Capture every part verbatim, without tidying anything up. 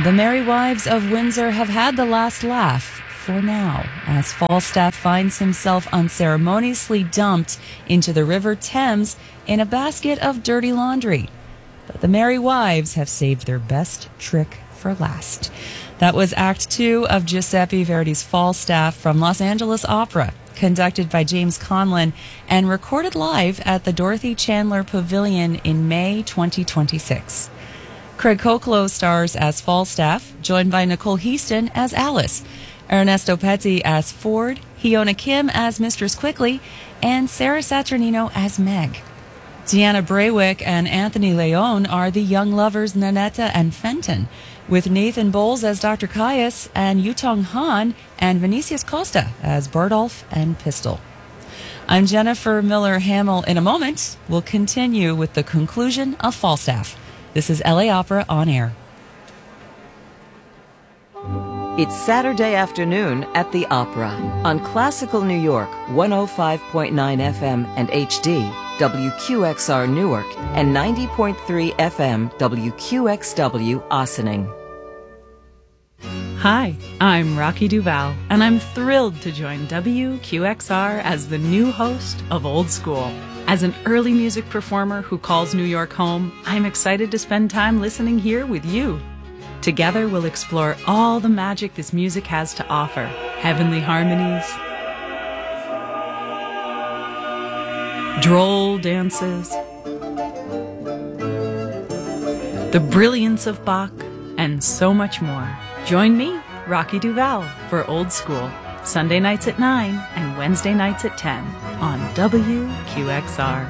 The Merry Wives of Windsor have had the last laugh for now, as Falstaff finds himself unceremoniously dumped into the River Thames in a basket of dirty laundry. But the Merry Wives have saved their best trick for last. That was Act Two of Giuseppe Verdi's Falstaff from Los Angeles Opera, conducted by James Conlon and recorded live at the Dorothy Chandler Pavilion in May twenty twenty-six. Craig Koklo stars as Falstaff, joined by Nicole Heaston as Alice, Ernesto Petty as Ford, Hiona Kim as Mistress Quickly, and Sarah Saturnino as Meg. Deanna Braywick and Anthony Leon are the young lovers Nanetta and Fenton, with Nathan Bowles as Doctor Caius and Yutong Han and Vinicius Costa as Bardolph and Pistol. I'm Jennifer Miller Hamill. In a moment, we'll continue with the conclusion of Falstaff. This is L A Opera On Air. It's Saturday afternoon at the Opera on Classical New York, one oh five point nine F M and H D, W Q X R Newark, and ninety point three F M, W Q X W Ossining. Hi, I'm Rocky Duval, and I'm thrilled to join W Q X R as the new host of Old School. As an early music performer who calls New York home, I'm excited to spend time listening here with you. Together, we'll explore all the magic this music has to offer. Heavenly harmonies, droll dances, the brilliance of Bach, and so much more. Join me, Rocky Duval, for Old School, Sunday nights at nine and Wednesday nights at ten on W Q X R.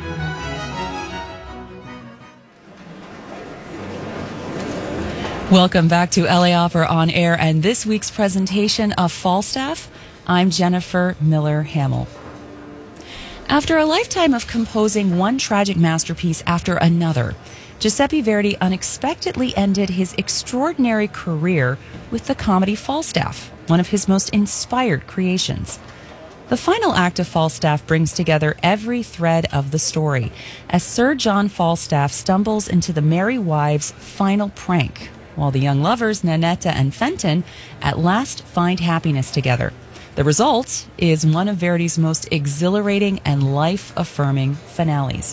Welcome back to L A Opera On Air and this week's presentation of Falstaff. I'm Jennifer Miller Hamill. After a lifetime of composing one tragic masterpiece after another, Giuseppe Verdi unexpectedly ended his extraordinary career with the comedy Falstaff, one of his most inspired creations. The final act of Falstaff brings together every thread of the story as Sir John Falstaff stumbles into the Merry Wives' final prank, while the young lovers Nanetta and Fenton at last find happiness together. The result is one of Verdi's most exhilarating and life-affirming finales.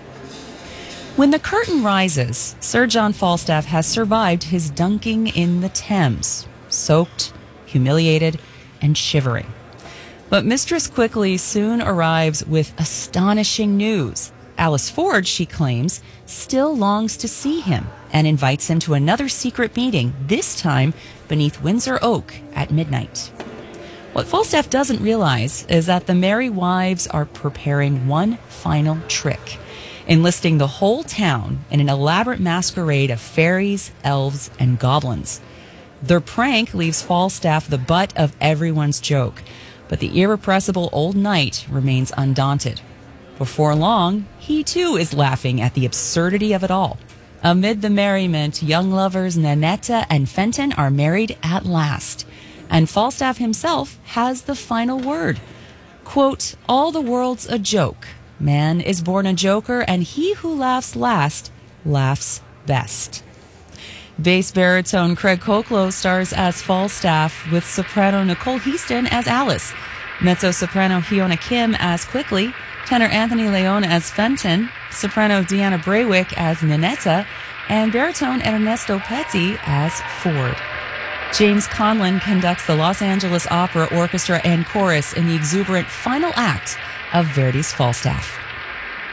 When the curtain rises, Sir John Falstaff has survived his dunking in the Thames, soaked, humiliated, and shivering. But Mistress Quickly soon arrives with astonishing news. Alice Ford, she claims, still longs to see him and invites him to another secret meeting, this time beneath Windsor Oak at midnight. What Falstaff doesn't realize is that the Merry Wives are preparing one final trick, enlisting the whole town in an elaborate masquerade of fairies, elves, and goblins. Their prank leaves Falstaff the butt of everyone's joke, but the irrepressible old knight remains undaunted. Before long, he too is laughing at the absurdity of it all. Amid the merriment, young lovers Nanetta and Fenton are married at last, and Falstaff himself has the final word. Quote, "All the world's a joke. Man is born a joker, and he who laughs last laughs best." Bass baritone Craig Koklo stars as Falstaff, with soprano Nicole Heaston as Alice, mezzo-soprano Hiona Kim as Quickly, tenor Anthony Leon as Fenton, soprano Deanna Braywick as Nanetta, and baritone Ernesto Petty as Ford. James Conlon conducts the Los Angeles Opera Orchestra and Chorus in the exuberant final act of Verdi's Falstaff.